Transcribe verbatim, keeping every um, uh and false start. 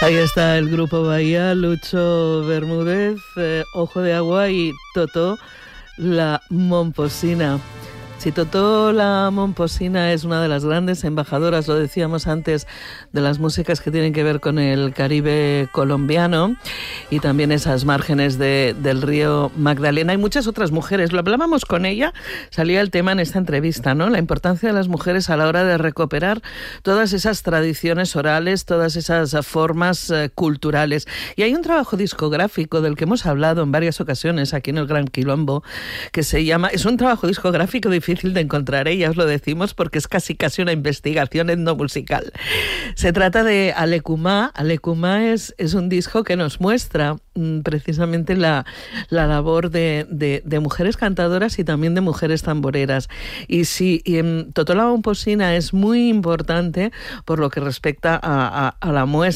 Ahí está el grupo Bahía, Lucho Bermúdez, eh, Ojo de Agua y Totó la Momposina. Si Totó la Momposina es una de las grandes embajadoras, lo decíamos antes, de las músicas que tienen que ver con el Caribe colombiano y también esas márgenes de, del río Magdalena. Hay muchas otras mujeres, lo hablábamos con ella, salía el tema en esta entrevista, ¿no? La importancia de las mujeres a la hora de recuperar todas esas tradiciones orales, todas esas formas uh, culturales. Y hay un trabajo discográfico del que hemos hablado en varias ocasiones aquí en el Gran Quilombo, que se llama, es un trabajo discográfico difícil de encontrar, ¿eh? Ya os lo decimos porque es casi casi una investigación etnomusical. Se trata de Alecumá. Alecumá es, es un disco que nos muestra mmm, precisamente la, la labor de, de, de mujeres cantadoras y también de mujeres tamboreras. Y sí, y, um, Totó la Momposina es muy importante por lo que respecta a, a, a la muestra